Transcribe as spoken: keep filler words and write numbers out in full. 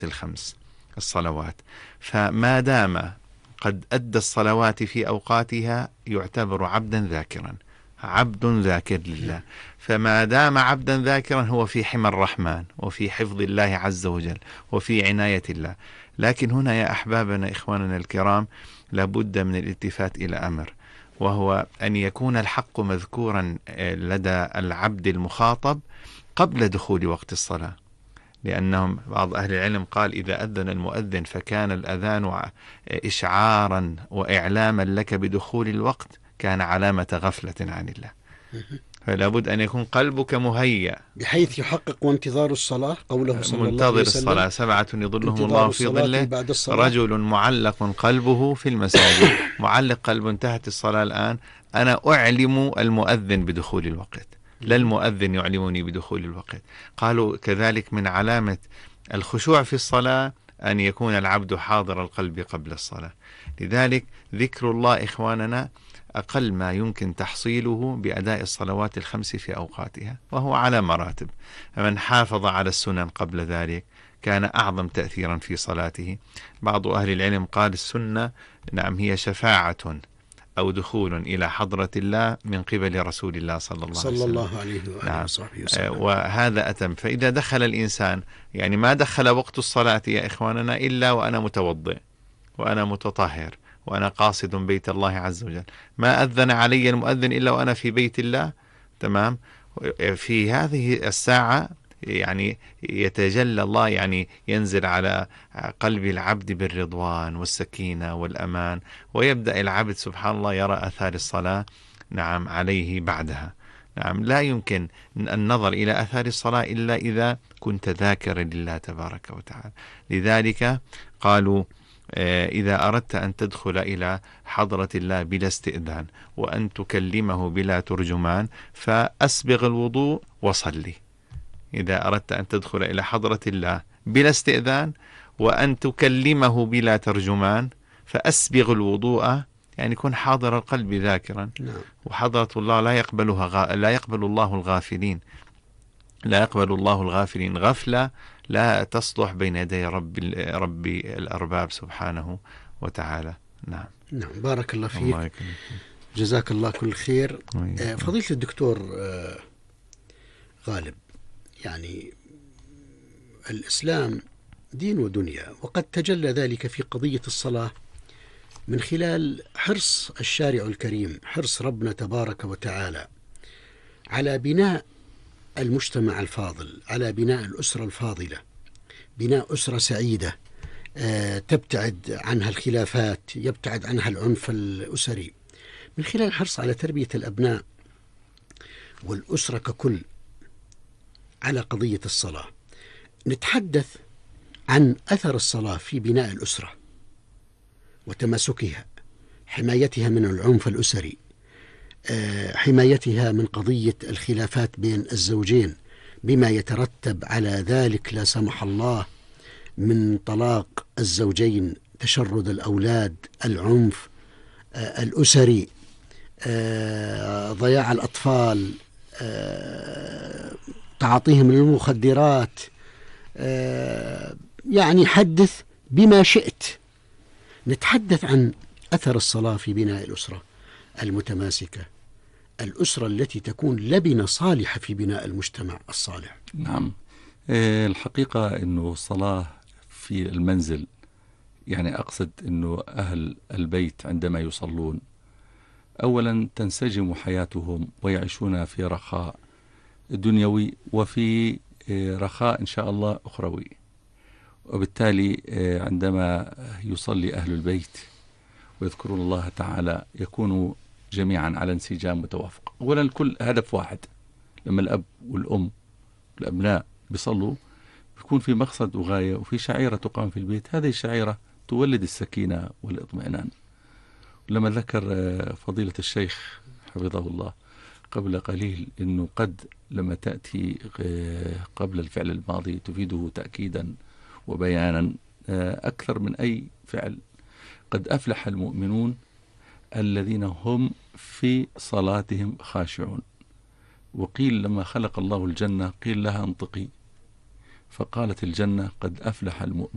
الخمس الصلوات، فما دام قد أدى الصلوات في أوقاتها يعتبر عبدا ذاكرا، عبد ذاكر لله. فما دام عبدا ذاكرا هو في حمى الرحمن وفي حفظ الله عز وجل وفي عناية الله. لكن هنا يا أحبابنا إخواننا الكرام لابد من الالتفات إلى أمر، وهو أن يكون الحق مذكورا لدى العبد المخاطب قبل دخول وقت الصلاة، لأنهم بعض أهل العلم قال إذا أذن المؤذن فكان الأذان إشعارا وإعلاما لك بدخول الوقت كان علامة غفلة عن الله. فلا بد أن يكون قلبك مهيأ بحيث يحقق وانتظار الصلاة، قوله صلى الله عليه وسلم منتظر الصلاة سبعة يظلهم الله في ظله رجل معلق قلبه في المساجد. معلق قلبه، انتهت الصلاة الآن أنا أعلم المؤذن بدخول الوقت، لا المؤذن يعلمني بدخول الوقت. قالوا كذلك من علامة الخشوع في الصلاة أن يكون العبد حاضر القلب قبل الصلاة. لذلك ذكر الله إخواننا أقل ما يمكن تحصيله بأداء الصلوات الخمس في أوقاتها، وهو على مراتب. فمن حافظ على السنن قبل ذلك كان أعظم تأثيرا في صلاته. بعض أهل العلم قال السنة نعم هي شفاعة أو دخول إلى حضرة الله من قبل رسول الله صلى الله عليه وسلم, صلى الله عليه وآله وصحبه وسلم. وهذا أتم. فإذا دخل الإنسان، يعني ما دخل وقت الصلاة يا إخواننا إلا وأنا متوضئ وأنا متطهر وأنا قاصد بيت الله عز وجل، ما أذن علي المؤذن إلا وأنا في بيت الله، تمام. في هذه الساعة يعني يتجلى الله، يعني ينزل على قلب العبد بالرضوان والسكينة والأمان، ويبدأ العبد سبحان الله يرى أثار الصلاة نعم عليه بعدها. نعم لا يمكن النظر إلى أثار الصلاة إلا إذا كنت ذاكرا لله تبارك وتعالى. لذلك قالوا إذا أردت أن تدخل إلى حضرة الله بلا استئذان وأن تكلمه بلا ترجمان فأسبغ الوضوء وصلي. إذا أردت أن تدخل إلى حضرة الله بلا استئذان وأن تكلمه بلا ترجمان فأسبغ الوضوء، يعني كن حاضر القلب ذاكرا. وحضرة الله لا يقبلها غ... لا يقبل الله الغافلين، لا يقبل الله الغافلين. غفلة لا تصلح بين يدي رب رب الأرباب سبحانه وتعالى. نعم نعم بارك الله فيك، الله جزاك الله كل خير. آه فضيلة الدكتور آه غالب، يعني الإسلام دين ودنيا، وقد تجلى ذلك في قضية الصلاة من خلال حرص الشارع الكريم، حرص ربنا تبارك وتعالى على بناء المجتمع الفاضل، على بناء الأسرة الفاضلة، بناء أسرة سعيدة تبتعد عنها الخلافات، يبتعد عنها العنف الأسري، من خلال الحرص على تربية الأبناء والأسرة ككل على قضية الصلاة. نتحدث عن أثر الصلاة في بناء الأسرة وتماسكها، حمايتها من العنف الأسري، حمايتها من قضية الخلافات بين الزوجين بما يترتب على ذلك لا سمح الله من طلاق الزوجين، تشرد الأولاد، العنف الأسري، ضياع الأطفال، تعاطيهم للمخدرات، يعني حدث بما شئت. نتحدث عن أثر الصلاة في بناء الأسرة المتماسكة، الأسرة التي تكون لبنة صالحة في بناء المجتمع الصالح. نعم الحقيقة أنه الصلاة في المنزل، يعني أقصد أنه أهل البيت عندما يصلون أولا تنسجم حياتهم ويعيشون في رخاء دنيوي وفي رخاء إن شاء الله أخروي. وبالتالي عندما يصلي أهل البيت ويذكرون الله تعالى يكونوا جميعا على انسجام متوافق. أولا الكل هدف واحد، لما الأب والأم والأبناء بيصلوا بيكون في مقصد وغاية وفي شعيرة تقام في البيت، هذه الشعيرة تولد السكينة والاطمئنان. لما ذكر فضيلة الشيخ حفظه الله قبل قليل أنه قد لما تأتي قبل الفعل الماضي تفيده تأكيدا وبيانا أكثر من أي فعل. قد أفلح المؤمنون الذين هم في صلاتهم خاشعون. وقيل لما خلق الله الجنة قيل لها انطقي، فقالت الجنة قد أفلح المؤمنون